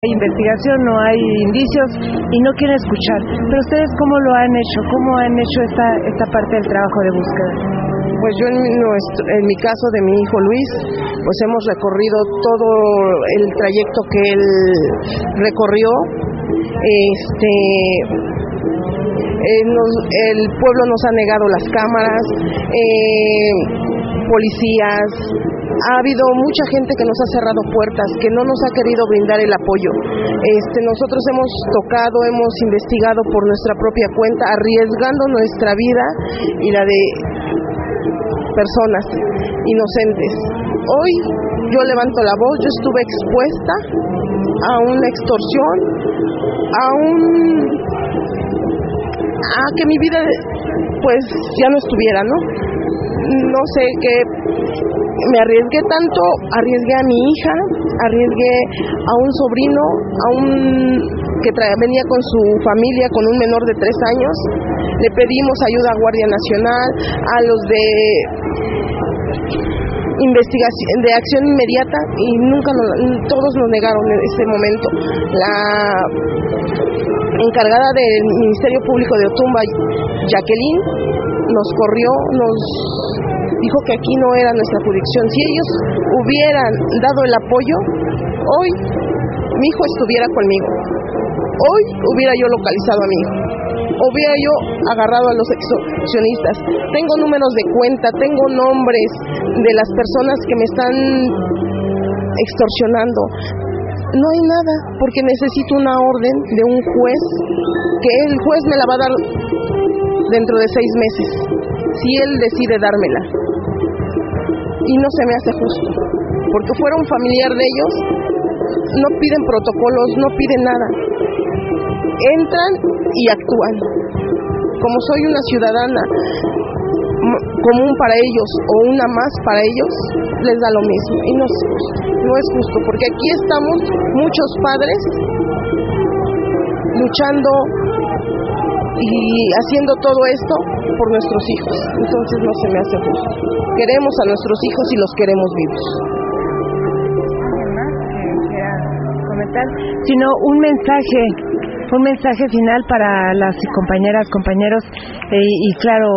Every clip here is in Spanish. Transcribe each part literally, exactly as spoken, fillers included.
investigación, no hay indicios y no quieren escuchar. Pero ustedes, ¿cómo lo han hecho? ¿Cómo han hecho esta, esta parte del trabajo de búsqueda? Pues yo en, nuestro, en mi caso de mi hijo Luis, pues hemos recorrido todo el trayecto que él recorrió. Este, eh, nos, el pueblo nos ha negado las cámaras, eh, policías. Ha habido mucha gente que nos ha cerrado puertas, que no nos ha querido brindar el apoyo. Este, nosotros hemos tocado, hemos investigado por nuestra propia cuenta, arriesgando nuestra vida y la de personas inocentes. Hoy yo levanto la voz, yo estuve expuesta a una extorsión, a un a que mi vida pues ya no estuviera, ¿no? No sé qué. Me arriesgué tanto, arriesgué a mi hija, arriesgué a un sobrino, a un que tra- venía con su familia, con un menor de tres años. Le pedimos ayuda a Guardia Nacional, a los de investigación, de acción inmediata, y nunca nos, todos nos negaron en ese momento. La encargada del Ministerio Público de Otumba, Jacqueline, nos corrió, nos dijo que aquí no era nuestra jurisdicción. Si ellos hubieran dado el apoyo, hoy mi hijo estuviera conmigo. Hoy hubiera yo localizado a mi hijo. Hubiera yo agarrado a los extorsionistas. Tengo números de cuenta, tengo nombres de las personas que me están extorsionando. No hay nada, porque necesito una orden de un juez, que el juez me la va a dar dentro de seis meses, si él decide dármela. Y no se me hace justo, porque fuera un familiar de ellos, no piden protocolos, no piden nada. Entran y actúan. Como soy una ciudadana común para ellos o una más para ellos, les da lo mismo. Y no es justo, no es justo, porque aquí estamos muchos padres luchando y haciendo todo esto por nuestros hijos. Entonces no se me hace justo. Queremos a nuestros hijos y los queremos vivos. Comentar, sino un mensaje, un mensaje final para las compañeras, compañeros eh, y claro,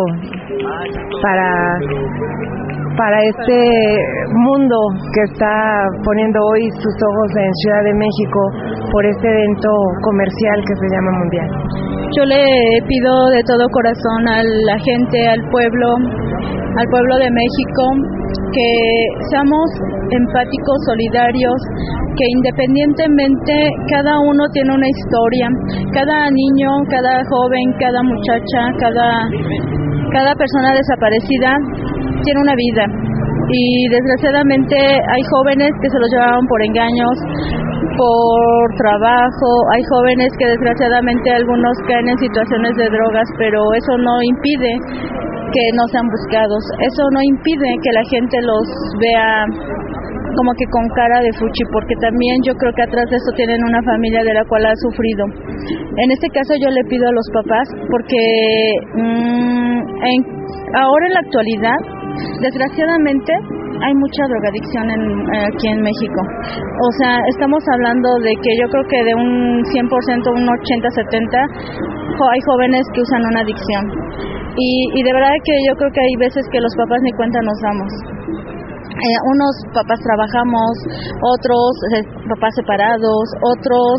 para para este mundo que está poniendo hoy sus ojos en Ciudad de México por este evento comercial que se llama Mundial. Yo le pido de todo corazón a la gente, al pueblo, al pueblo de México, que seamos empáticos, solidarios, que independientemente cada uno tiene una historia, cada niño, cada joven, cada muchacha, cada, cada persona desaparecida tiene una vida, y desgraciadamente hay jóvenes que se los llevaban por engaños, por trabajo, hay jóvenes que desgraciadamente algunos caen en situaciones de drogas, pero eso no impide que no sean buscados, eso no impide que la gente los vea como que con cara de fuchi, porque también yo creo que atrás de eso tienen una familia de la cual ha sufrido. En este caso yo le pido a los papás, porque mmm, en, ahora en la actualidad, desgraciadamente, hay mucha drogadicción en, aquí en México. O sea, estamos hablando de que yo creo que de un cien por ciento, un ochenta, setenta, hay jóvenes que usan una adicción. Y, y de verdad que yo creo que hay veces que los papás ni cuenta nos damos. Eh, unos papás trabajamos, otros eh, papás separados, otros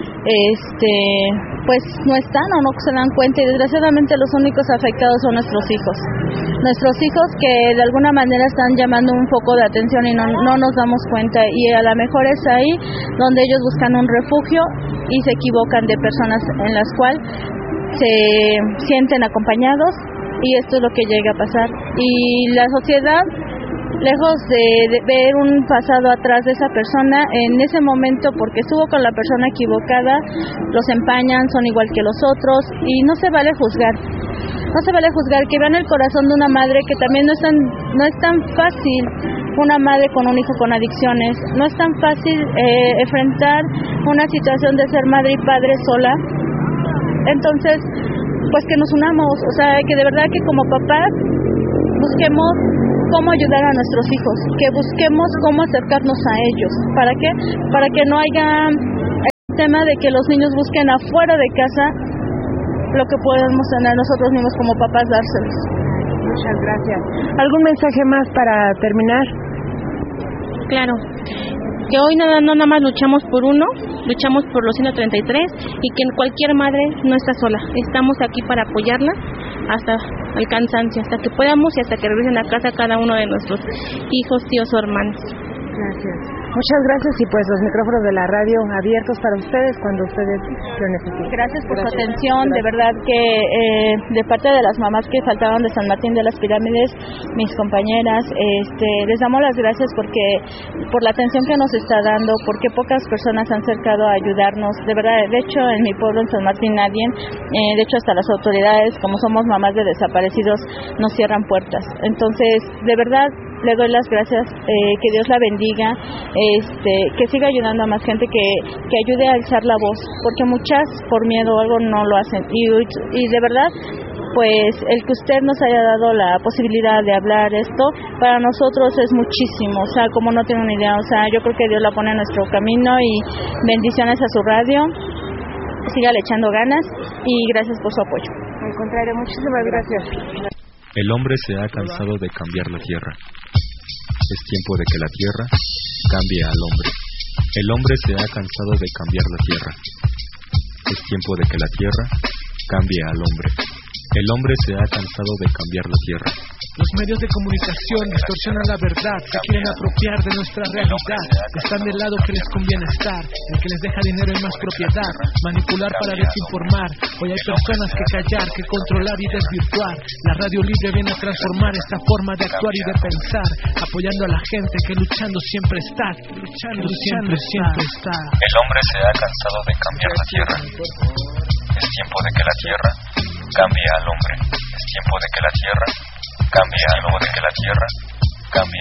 este pues no están o no se dan cuenta, y desgraciadamente los únicos afectados son nuestros hijos. Nuestros hijos que de alguna manera están llamando un foco de atención y no, no nos damos cuenta, y a lo mejor es ahí donde ellos buscan un refugio y se equivocan de personas en las cuales se sienten acompañados, y esto es lo que llega a pasar. Y la sociedad, lejos de, de ver un pasado atrás de esa persona, en ese momento, porque estuvo con la persona equivocada, los empañan, son igual que los otros, y no se vale juzgar. No se vale juzgar, que vean el corazón de una madre, que también no es tan, no es tan fácil una madre con un hijo con adicciones, no es tan fácil eh, enfrentar una situación de ser madre y padre sola. Entonces, pues que nos unamos, o sea, que de verdad que como papás busquemos cómo ayudar a nuestros hijos, que busquemos cómo acercarnos a ellos. ¿Para qué? Para que no haya El tema de que los niños busquen afuera de casa lo que podemos tener nosotros mismos como papás dárselos. Muchas gracias. ¿Algún mensaje más para terminar? Claro, que hoy nada, no nada más luchamos por uno, luchamos por los ciento treinta y tres y que cualquier madre no está sola. Estamos aquí para apoyarla hasta el cansancio, hasta que podamos y hasta que regresen a casa cada uno de nuestros hijos, tíos o hermanos. Gracias. Muchas gracias y pues los micrófonos de la radio abiertos para ustedes cuando ustedes lo necesiten. Gracias por gracias. su atención, gracias. De verdad que eh, de parte de las mamás que faltaban de San Martín de las Pirámides, mis compañeras, este, les damos las gracias porque por la atención que nos está dando, porque pocas personas han acercado a ayudarnos, de verdad, de hecho en mi pueblo en San Martín nadie, eh, de hecho hasta las autoridades, como somos mamás de desaparecidos, nos cierran puertas. Entonces, de verdad, le doy las gracias, eh, que Dios la bendiga, este, que siga ayudando a más gente, que, que ayude a alzar la voz, porque muchas por miedo o algo no lo hacen, y, y de verdad, pues el que usted nos haya dado la posibilidad de hablar esto, para nosotros es muchísimo, o sea, como no tiene una idea, o sea, yo creo que Dios la pone en nuestro camino, y bendiciones a su radio, sígale echando ganas, y gracias por su apoyo. Al contrario, muchísimas gracias. El hombre se ha cansado de cambiar la tierra. Es tiempo de que la tierra cambie al hombre. El hombre se ha cansado de cambiar la tierra. Es tiempo de que la tierra cambie al hombre. El hombre se ha cansado de cambiar la tierra. Los medios de comunicación distorsionan la verdad, se quieren apropiar de nuestra realidad, están del lado que les conviene estar, el que les deja dinero y más propiedad, manipular para desinformar. Hoy hay personas que callar, que controlar y desvirtuar. La radio libre viene a transformar esta forma de actuar y de pensar, apoyando a la gente que luchando siempre está, luchando siempre, siempre está. El hombre se ha cansado de cambiar la tierra. Es tiempo de que la tierra cambie al hombre. Es tiempo de que la tierra cambie al hombre, de que la tierra cambie